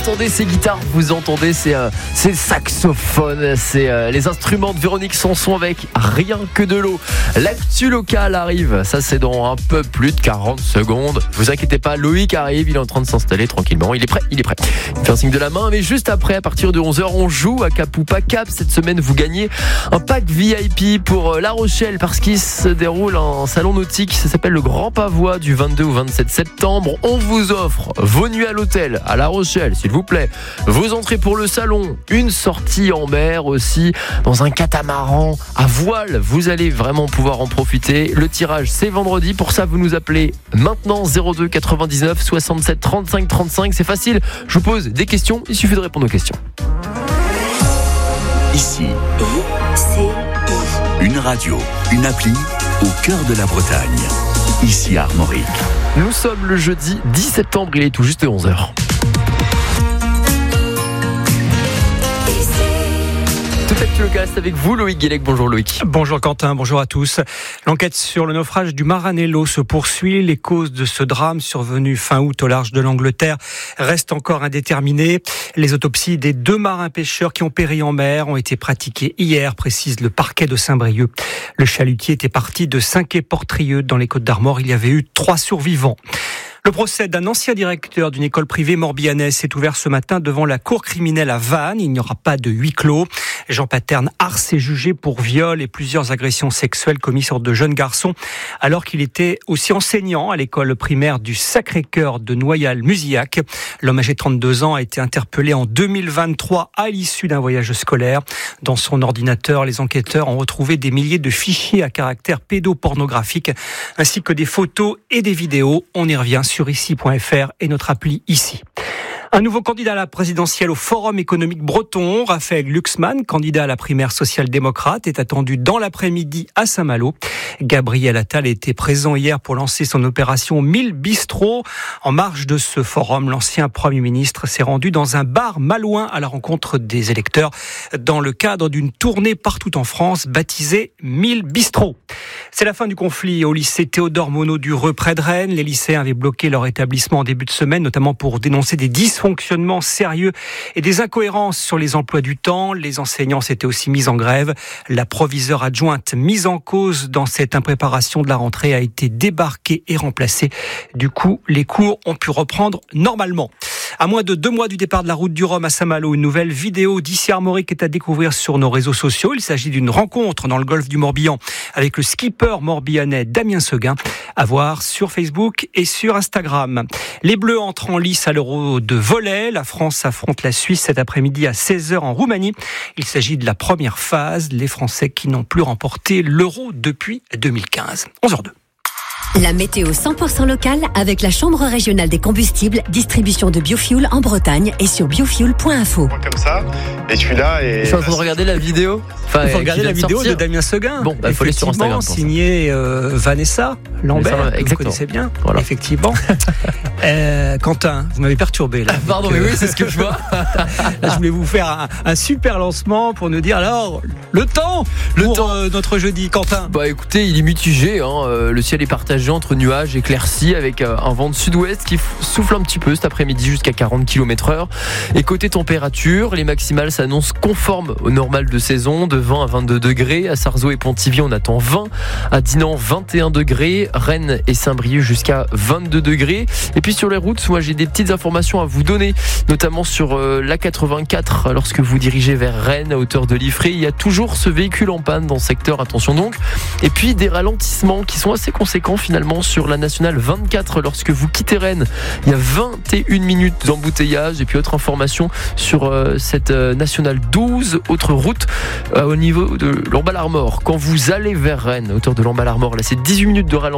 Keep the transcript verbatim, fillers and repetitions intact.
entendez ces guitares, vous entendez ces, euh, ces saxophones, c'est euh, les instruments de Véronique Sanson avec Rien que de l'eau. L'actu locale arrive, ça c'est dans un peu plus de quarante secondes. Vous inquiétez pas, Loïc arrive, il est en train de s'installer tranquillement, il est prêt, il est prêt. Il fait un signe de la main, mais juste après, à partir de onze heures, on joue à Cap ou pas Cap. Cette semaine, vous gagnez un pack V I P pour La Rochelle parce qu'il se déroule un salon nautique, ça s'appelle le Grand Pavois du vingt-deux au vingt-sept septembre. On vous offre vos nuits à l'hôtel à La Rochelle, s'il vous plaît, vos entrées pour le salon, une sortie en mer aussi, dans un catamaran à voile. Vous allez vraiment pouvoir en profiter. Le tirage, c'est vendredi. Pour ça, vous nous appelez maintenant zéro deux quatre-vingt-dix-neuf soixante-sept trente-cinq trente-cinq. C'est facile. Je vous pose des questions. Il suffit de répondre aux questions. Ici, I C I. Une radio, une appli au cœur de la Bretagne. Ici à Armorique. Nous sommes le jeudi dix septembre, il est tout juste onze heures. Tout actu local, c'est avec vous Loïc Guélec. Bonjour Loïc. Bonjour Quentin, bonjour à tous. L'enquête sur le naufrage du Maranello se poursuit. Les causes de ce drame survenu fin août au large de l'Angleterre restent encore indéterminées. Les autopsies des deux marins pêcheurs qui ont péri en mer ont été pratiquées hier, précise le parquet de Saint-Brieuc. Le chalutier était parti de Saint-Quay-Portrieux dans les Côtes-d'Armor. Il y avait eu trois survivants. Le procès d'un ancien directeur d'une école privée morbihanaise s'est ouvert ce matin devant la cour criminelle à Vannes. Il n'y aura pas de huis clos. Jean Paterne Ars est jugé pour viol et plusieurs agressions sexuelles commises sur de jeunes garçons alors qu'il était aussi enseignant à l'école primaire du Sacré-Cœur de Noyal-Musillac. L'homme âgé de trente-deux ans a été interpellé en deux mille vingt-trois à l'issue d'un voyage scolaire. Dans son ordinateur, les enquêteurs ont retrouvé des milliers de fichiers à caractère pédopornographique ainsi que des photos et des vidéos. On y revient sur ici point f r et notre appli Ici. Un nouveau candidat à la présidentielle au Forum économique breton, Raphaël Glucksmann, candidat à la primaire social-démocrate, est attendu dans l'après-midi à Saint-Malo. Gabriel Attal était présent hier pour lancer son opération mille bistrots. En marge de ce forum, l'ancien Premier ministre s'est rendu dans un bar malouin à la rencontre des électeurs dans le cadre d'une tournée partout en France baptisée mille bistrots. C'est la fin du conflit au lycée Théodore Monod du Reux près de Rennes. Les lycéens avaient bloqué leur établissement en début de semaine, notamment pour dénoncer des dysfonctionnements sérieux et des incohérences sur les emplois du temps. Les enseignants s'étaient aussi mis en grève. La proviseure adjointe mise en cause dans cette impréparation de la rentrée a été débarquée et remplacée. Du coup, les cours ont pu reprendre normalement. À moins de deux mois du départ de la route du Rhum à Saint-Malo, une nouvelle vidéo d'Ici Armorique est à découvrir sur nos réseaux sociaux. Il s'agit d'une rencontre dans le golfe du Morbihan avec le skipper morbihanais Damien Seguin, à voir sur Facebook et sur Instagram. Les Bleus entrent en lice à l'Euro de volley. La France affronte la Suisse cet après-midi à seize heures en Roumanie. Il s'agit de la première phase. Les Français qui n'ont plus remporté l'Euro depuis deux mille quinze. onze heures zéro deux. La météo cent pour cent locale avec la Chambre régionale des combustibles, distribution de biofuel en Bretagne et sur biofuel point info. Comme ça, et celui-là est... Je suis en train de regarder la vidéo. Enfin, il faut regarder la vidéo sortir. de Damien Seguin. Bon, bah, il faut aller sur Instagram. Signé euh, Vanessa Lambert, que vous connaissez bien, voilà. Effectivement. euh, Quentin, vous m'avez perturbé là. Ah, pardon, donc, mais euh... oui, c'est ce que je vois. Là, je voulais vous faire un, un super lancement pour nous dire alors le temps le pour temps. Euh, notre jeudi, Quentin. Bah écoutez, il est mitigé. Hein. Euh, le ciel est partagé entre nuages et éclaircies avec euh, un vent de sud-ouest qui f- souffle un petit peu cet après-midi jusqu'à quarante kilomètres heure. Et côté température, les maximales s'annoncent conformes au normal de saison, de vingt à vingt-deux degrés. À Sarzeau et Pontivy, on attend vingt. À Dinan, vingt et un degrés. Rennes et Saint-Brieuc jusqu'à vingt-deux degrés. Et puis sur les routes, moi j'ai des petites informations à vous donner, notamment sur euh, l'A quatre-vingt-quatre. Lorsque vous dirigez vers Rennes à hauteur de Liffré, il y a toujours ce véhicule en panne dans ce secteur. Attention donc. Et puis des ralentissements qui sont assez conséquents finalement sur la nationale vingt-quatre lorsque vous quittez Rennes. Il y a vingt et une minutes d'embouteillage. Et puis autre information sur euh, cette euh, nationale douze, autre route euh, au niveau de l'Embal-Armor. Quand vous allez vers Rennes, à hauteur de l'Embal-Armor, là c'est dix-huit minutes de ralentissement.